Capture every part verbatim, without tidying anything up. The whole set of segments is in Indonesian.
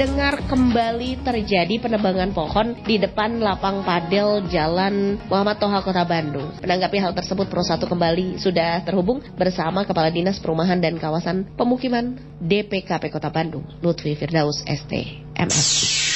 terdengar kembali terjadi penebangan pohon di depan lapang padel Jalan Muhammad Toha Kota Bandung. Menanggapi hal tersebut, Pro satu kembali sudah terhubung bersama Kepala Dinas Perumahan dan Kawasan Pemukiman D P K P Kota Bandung, Lutfi Firdaus S T M S.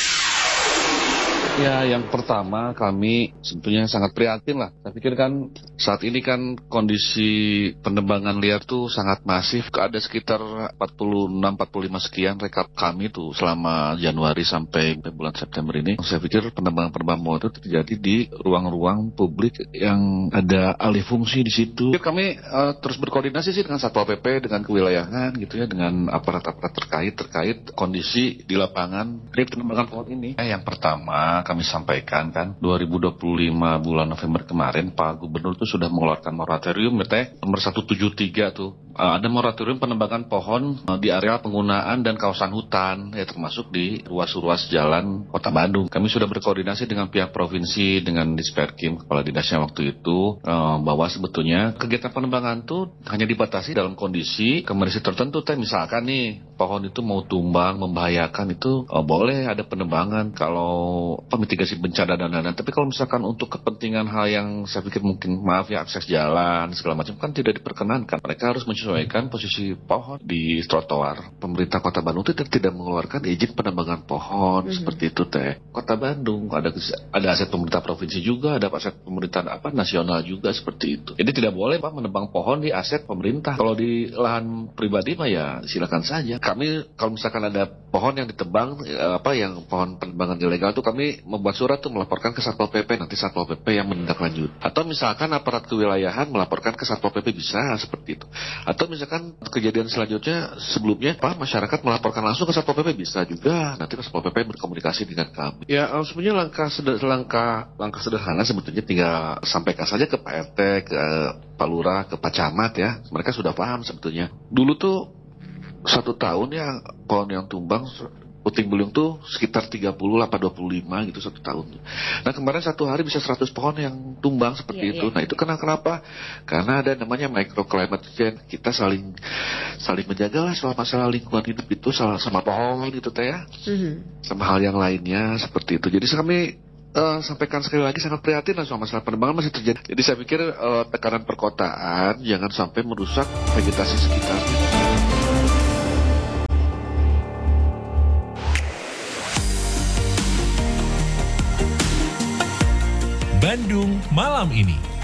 Ya, yang pertama kami sebetulnya sangat prihatin lah. Saya pikir kan saat ini kan kondisi penebangan liar tuh sangat masif. Ada sekitar empat puluh enam empat puluh lima sekian rekap kami tuh selama Januari sampai bulan September ini. Saya pikir penebangan-penebangan pohon itu terjadi di ruang-ruang publik yang ada alih fungsi di situ. Kami uh, terus berkoordinasi sih dengan Satpol P P, dengan kewilayahan gitu ya, dengan aparat-aparat terkait terkait kondisi di lapangan dari penebangan pohon ini. Eh, yang pertama kami sampaikan kan dua ribu dua puluh lima bulan November kemarin Pak Gubernur tuh sudah mengeluarkan moratorium ya teh nomor seratus tujuh puluh tiga tuh. Uh, ada moratorium penebangan pohon uh, di area penggunaan dan kawasan hutan ya, termasuk di ruas-ruas jalan Kota Bandung. Kami sudah berkoordinasi dengan pihak provinsi, dengan Disperkim, kepala dinasnya waktu itu, uh, bahwa sebetulnya kegiatan penebangan tuh hanya dibatasi dalam kondisi kondisi tertentu teh. Misalkan nih pohon itu mau tumbang membahayakan, itu uh, boleh ada penebangan kalau mitigasi bencana dan lain-lain. Tapi kalau misalkan untuk kepentingan hal yang saya pikir mungkin maaf ya, akses jalan segala macam kan tidak diperkenankan. Mereka harus menyesuaikan posisi pohon di trotoar. Pemerintah Kota Bandung itu tidak mengeluarkan izin penebangan pohon mm-hmm. seperti itu teh. Kota Bandung ada ada aset pemerintah provinsi juga, ada aset pemerintah apa nasional juga seperti itu. Jadi tidak boleh Pak menebang pohon di aset pemerintah. Kalau di lahan pribadi mah ya silakan saja. Kami kalau misalkan ada pohon yang ditebang apa yang pohon penebangan ilegal itu kami membuat surat tuh melaporkan ke Satpol P P, nanti Satpol P P yang menindaklanjut. Atau misalkan aparat kewilayahan melaporkan ke Satpol P P bisa seperti itu. Atau misalkan kejadian selanjutnya sebelumnya Pak masyarakat melaporkan langsung ke Satpol P P bisa juga. Nanti Satpol P P berkomunikasi dengan kami. Ya sebenarnya langkah seder- langkah langkah sederhana sebetulnya tinggal sampaikan saja ke Pak R T, ke Pak Lurah, ke Pak Camat ya. Mereka sudah paham sebetulnya. Dulu tuh satu tahun ya pohon yang tumbang puting beliung tuh sekitar tiga puluh apa dua puluh lima gitu satu tahun. Nah kemarin satu hari bisa seratus pohon yang tumbang seperti yeah, itu. Yeah. Nah itu kenapa? Kenapa? Karena ada namanya microclimate change. Kita saling saling menjaga lah soal masalah lingkungan hidup itu sama, sama pohon gitu teh ya. Mm-hmm. Sama hal yang lainnya seperti itu. Jadi kami Uh, sampaikan sekali lagi sangat prihatin lah soal masalah penebangan masih terjadi. Jadi saya pikir uh, tekanan perkotaan jangan sampai merusak vegetasi sekitar. Bandung malam ini.